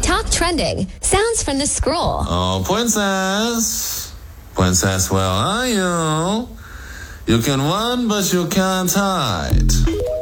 Top trending sounds from the scroll. Oh, princess. Princess, where are you? You can run, but you can't hide.